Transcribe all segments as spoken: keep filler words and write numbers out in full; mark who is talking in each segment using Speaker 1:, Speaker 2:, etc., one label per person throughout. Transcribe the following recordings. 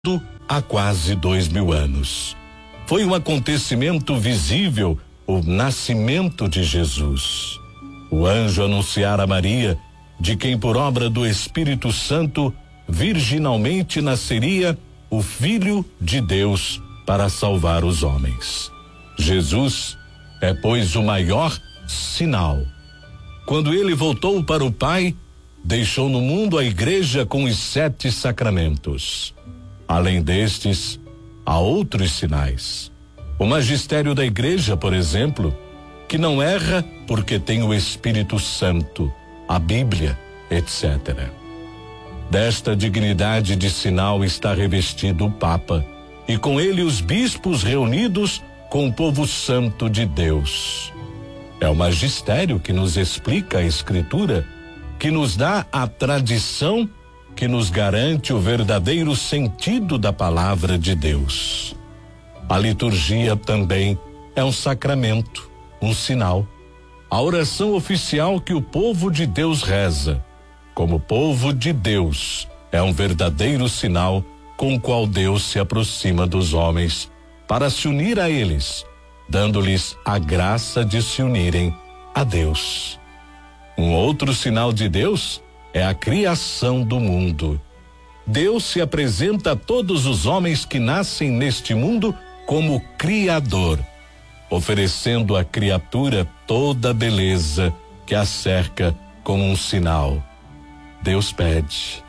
Speaker 1: há quase dois mil anos. Foi um acontecimento visível, o nascimento de Jesus. O anjo anunciara a Maria, de quem por obra do Espírito Santo, virginalmente nasceria o Filho de Deus para salvar os homens. Jesus é, pois, o maior sinal. Quando ele voltou para o Pai, deixou no mundo a igreja com os sete sacramentos. Além destes, há outros sinais. O magistério da igreja, por exemplo, que não erra porque tem o Espírito Santo, a Bíblia, etcétera. Desta dignidade de sinal está revestido o Papa e com ele os bispos reunidos com o povo santo de Deus. É o magistério que nos explica a Escritura, que nos dá a tradição, que nos garante o verdadeiro sentido da palavra de Deus. A liturgia também é um sacramento, um sinal. A oração oficial que o povo de Deus reza, como povo de Deus, é um verdadeiro sinal com o qual Deus se aproxima dos homens para se unir a eles, dando-lhes a graça de se unirem a Deus. Um outro sinal de Deus é a criação do mundo. Deus se apresenta a todos os homens que nascem neste mundo como Criador, oferecendo à criatura toda a beleza que a cerca como um sinal. Deus pede: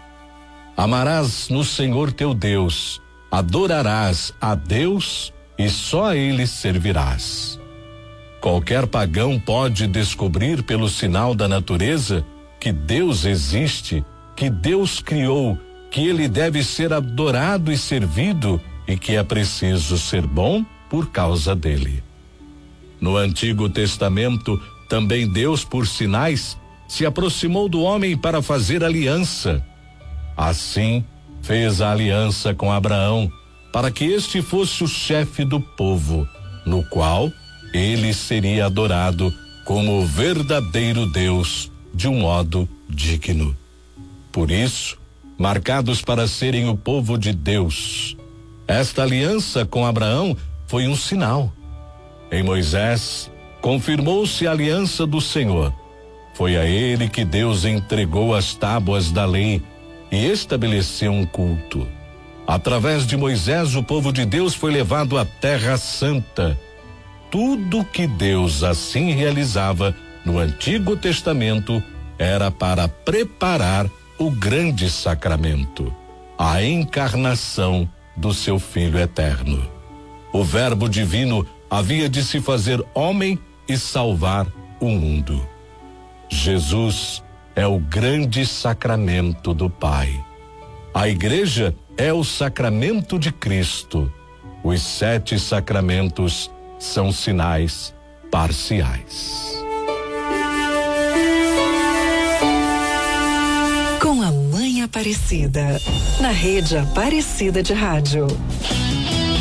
Speaker 1: amarás no Senhor teu Deus, adorarás a Deus e só a Ele servirás. Qualquer pagão pode descobrir pelo sinal da natureza que Deus existe, que Deus criou, que Ele deve ser adorado e servido e que é preciso ser bom por causa dele. No Antigo Testamento, também Deus, por sinais, se aproximou do homem para fazer aliança. Assim, fez a aliança com Abraão, para que este fosse o chefe do povo, no qual ele seria adorado como o verdadeiro Deus de um modo digno. Por isso, marcados para serem o povo de Deus, esta aliança com Abraão foi um sinal. Em Moisés, confirmou-se a aliança do Senhor. Foi a ele que Deus entregou as tábuas da lei e estabeleceu um culto. Através de Moisés, o povo de Deus foi levado à Terra Santa. Tudo que Deus assim realizava no Antigo Testamento era para preparar o grande sacramento, a encarnação do seu Filho eterno. O Verbo divino havia de se fazer homem e salvar o mundo. Jesus é o grande sacramento do Pai. A igreja é o sacramento de Cristo. Os sete sacramentos são sinais parciais.
Speaker 2: Com a Mãe Aparecida, na Rede Aparecida de Rádio.